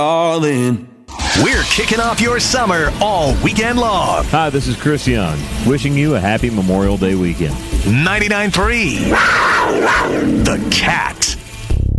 Darling. We're kicking off your summer all weekend long. Hi, this is Chris Young, wishing you a happy Memorial Day weekend. 99.3 The Cat.